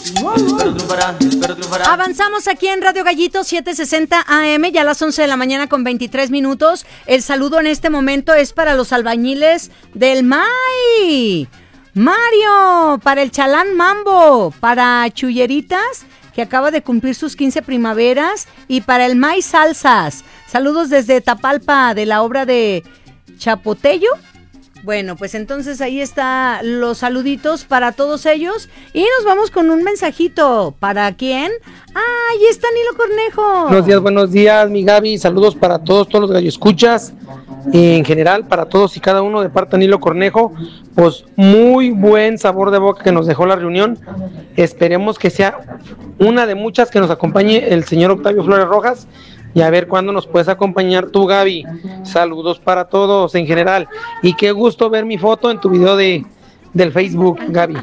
Avanzamos aquí en Radio Gallito 760 AM, ya a las 11 de la mañana con 23 minutos. El saludo en este momento es para los albañiles del MAI. Mario, para el Chalán Mambo, para Chulleritas, que acaba de cumplir sus 15 primaveras, y para el MAI Salsas. Saludos desde Tapalpa, de la obra de Chapotello. Bueno, pues entonces ahí están los saluditos para todos ellos. Y nos vamos con un mensajito. ¿Para quién? ¡Ahí está Nilo Cornejo! Buenos días, mi Gaby. Saludos para todos los galloescuchas. Y en general, para todos y cada uno de parte de Nilo Cornejo. Pues muy buen sabor de boca que nos dejó la reunión. Esperemos que sea una de muchas que nos acompañe el señor Octavio Flores Rojas. Y a ver cuándo nos puedes acompañar tú, Gaby. Saludos para todos en general. Y qué gusto ver mi foto en tu video del Facebook, Gaby.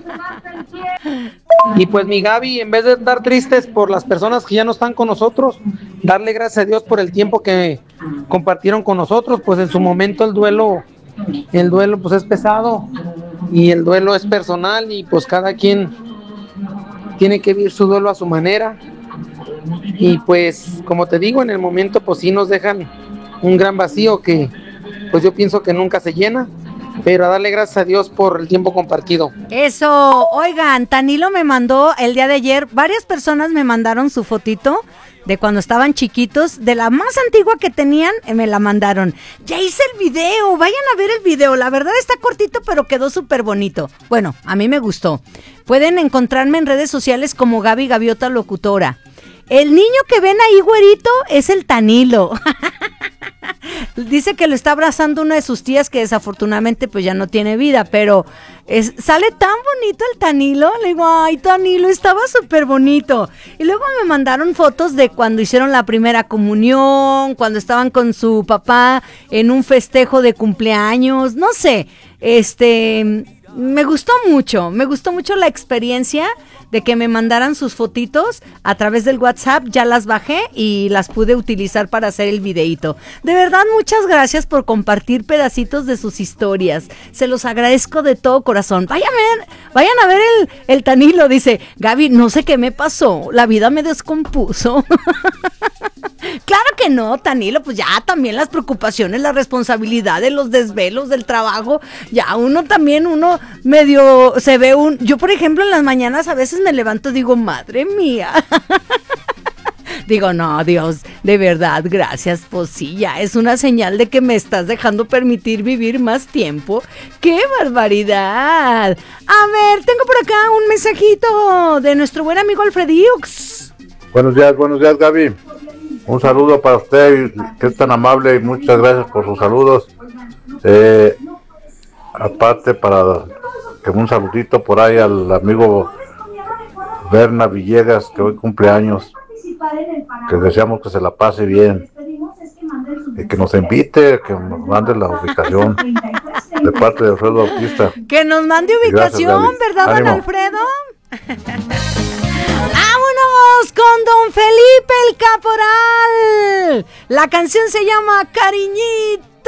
Y pues mi Gaby, en vez de estar tristes por las personas que ya no están con nosotros, darle gracias a Dios por el tiempo que compartieron con nosotros. Pues en su momento el duelo pues es pesado y el duelo es personal y pues cada quien tiene que vivir su duelo a su manera. Y pues como te digo, en el momento pues sí nos dejan un gran vacío que pues yo pienso que nunca se llena, pero a darle gracias a Dios por el tiempo compartido. Eso, oigan, Tanilo me mandó el día de ayer, varias personas me mandaron su fotito de cuando estaban chiquitos, de la más antigua que tenían, me la mandaron. Ya hice el video, vayan a ver el video, la verdad está cortito pero quedó súper bonito. Bueno, a mí me gustó. Pueden encontrarme en redes sociales como Gaby Gaviota Locutora. El niño que ven ahí, güerito, es el Tanilo. Dice que lo está abrazando una de sus tías que desafortunadamente pues ya no tiene vida, pero sale tan bonito el Tanilo. Le digo, ay, Tanilo, estaba súper bonito. Y luego me mandaron fotos de cuando hicieron la primera comunión, cuando estaban con su papá en un festejo de cumpleaños, no sé, me gustó mucho la experiencia de que me mandaran sus fotitos a través del WhatsApp. Ya las bajé y las pude utilizar para hacer el videíto. De verdad, muchas gracias por compartir pedacitos de sus historias. Se los agradezco de todo corazón. Vayan a ver el Tanilo. Dice, Gaby, no sé qué me pasó, la vida me descompuso. Claro que no, Tanilo, pues ya también las preocupaciones, la responsabilidad de los desvelos del trabajo, ya uno medio se ve yo por ejemplo en las mañanas a veces me levanto y digo, madre mía. Digo, no, Dios, de verdad, gracias, pues sí, ya es una señal de que me estás dejando permitir vivir más tiempo. ¡Qué barbaridad! A ver, tengo por acá un mensajito de nuestro buen amigo Alfrediux. Buenos días, Gaby. Un saludo para usted, que es tan amable, y muchas gracias por sus saludos. Aparte, para que un saludito por ahí al amigo Berna Villegas, que hoy cumple años, que deseamos que se la pase bien, y que nos invite, que nos mande la ubicación de parte de Alfredo Bautista. Que nos mande ubicación, gracias, ¿verdad, don Alfredo? ¡Vámonos con don Felipe el Caporal! La canción se llama Cariñito.